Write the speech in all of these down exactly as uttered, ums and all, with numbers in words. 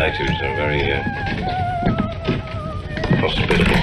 natives are very uh, hospitable.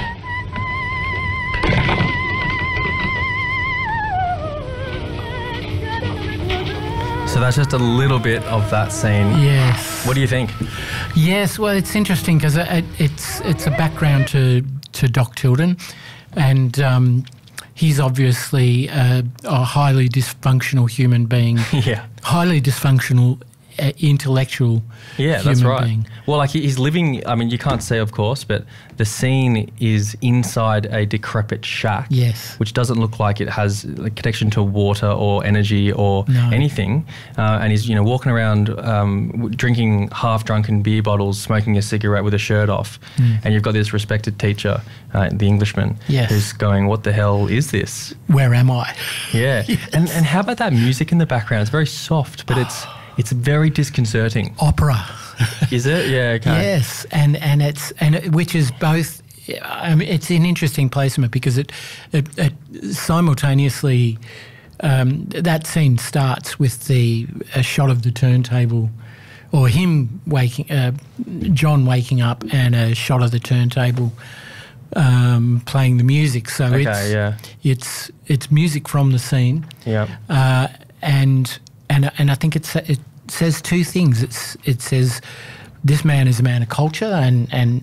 So that's just a little bit of that scene. Yes. What do you think? Yes, well, it's interesting because it, it's it's a background to, to Doc Tilden, and um, he's obviously a, a highly dysfunctional human being. Yeah. Highly dysfunctional uh, intellectual Yeah, human that's right. being. Well, like he- he's living, I mean, you can't see, of course, but the scene is inside a decrepit shack. Yes. Which doesn't look like it has a connection to water or energy or No. anything. Uh, and he's, you know, walking around um, w- drinking half-drunken beer bottles, smoking a cigarette with a shirt off. Mm. And you've got this respected teacher, uh, the Englishman, Yes. who's going, what the hell is this? Where am I? Yeah. Yes. And, and how about that music in the background? It's very soft, but it's it's very disconcerting. Opera. Is it? Yeah, okay. Yes, and and it's and it, which is both. I mean, it's an interesting placement because it it, it simultaneously um, that scene starts with the a shot of the turntable, or him waking, uh, John waking up, and a shot of the turntable um, playing the music. So Okay, it's yeah. it's it's music from the scene. Yeah. Uh, and and and I think it's it says two things. It's it says this man is a man of culture, and and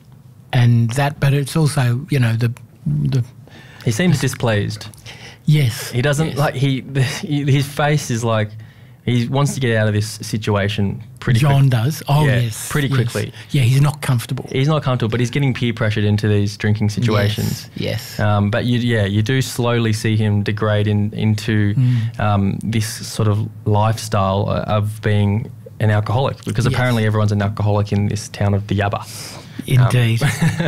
and that, but it's also, you know, the the He seems displeased. yes He doesn't yes. like he, he. His face is like he wants to get out of this situation pretty. John quick. does. Oh Yeah, yes, pretty yes. quickly. Yeah, he's not comfortable. He's not comfortable, but he's getting peer pressured into these drinking situations. Yes. yes. Um, but you, yeah, you do slowly see him degrade in, into Mm. um, this sort of lifestyle uh, of being an alcoholic, because Yes. apparently everyone's an alcoholic in this town of the Yabba. Indeed.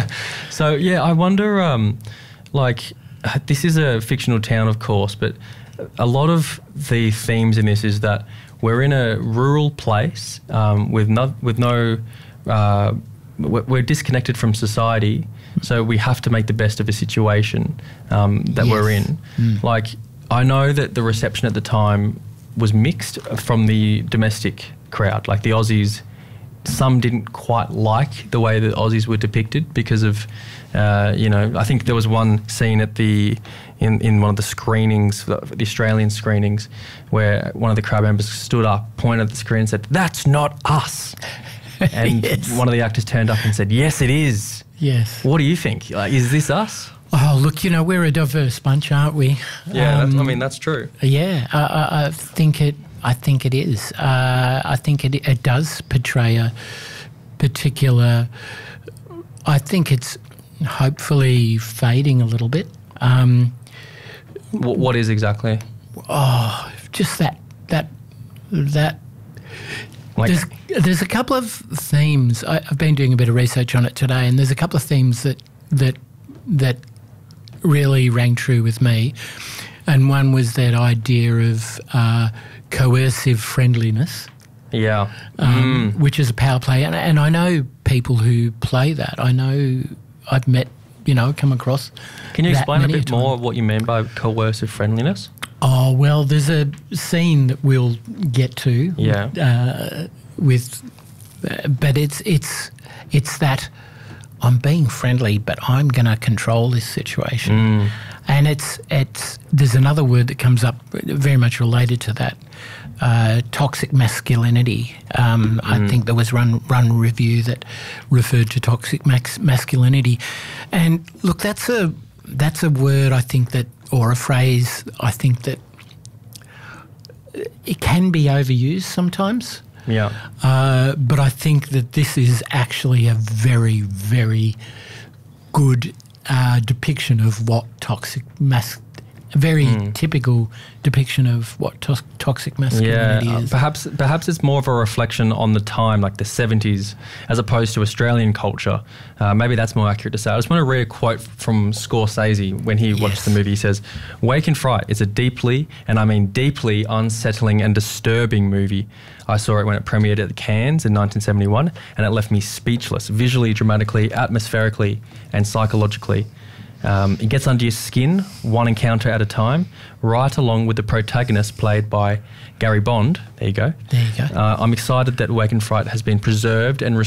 So yeah, I wonder, um, like, uh, this is a fictional town, of course, but a lot of the themes in this is that we're in a rural place um, with no, with no, uh, we're we're disconnected from society, so we have to make the best of a situation um, that Yes. we're in. Mm. Like, I know that the reception at the time was mixed from the domestic crowd, like the Aussies. Some didn't quite like the way the Aussies were depicted because of, uh, you know, I think there was one scene at the in, in one of the screenings, the the Australian screenings, where one of the crowd members stood up, pointed at the screen and said, "That's not us." And Yes. one of the actors turned up and said, "Yes, it is." Yes. What do you think? Like, is this us? Oh, look, you know, we're a diverse bunch, aren't we? Yeah, that's, I Um, mean, that's true. Yeah, I, I, I think it. I think it is. Uh, I think it. It does portray a particular. I think it's hopefully fading a little bit. Um, What, what is exactly? oh, just that that that. Like, There's there's a couple of themes. I, I've been doing a bit of research on it today, and there's a couple of themes that that that really rang true with me. And one was that idea of uh, coercive friendliness, yeah. um, Mm. which is a power play. And, and I know people who play that. I know I've met, you know, come across. Can you that explain a many bit time. more what you mean by coercive friendliness? Oh, well, there's a scene that we'll get to. Yeah. Uh, with, uh, but it's it's it's that I'm being friendly, but I'm going to control this situation. Mm. And it's it's there's another word that comes up very much related to that, uh, toxic masculinity. Um, I think there was run run review that referred to toxic max, masculinity, and look, that's a that's a word I think that, or a phrase I think that it can be overused sometimes. Yeah. Uh, but I think that this is actually a very, very good uh, depiction of what toxic mas- a very typical depiction of what to- toxic Yeah, masculinity uh, is. perhaps perhaps it's more of a reflection on the time, like the seventies, as opposed to Australian culture. Uh, maybe that's more accurate to say. I just want to read a quote from Scorsese when he watched Yes. the movie. He says, "Wake and Fright is a deeply, and I mean deeply, unsettling and disturbing movie. I saw it when it premiered at Cannes in nineteen seventy-one, and it left me speechless, visually, dramatically, atmospherically, and psychologically. Um, it gets under your skin, one encounter at a time, right along with the protagonist played by Gary Bond." There you go. There you go. Uh, I'm excited that Wake and Fright has been preserved and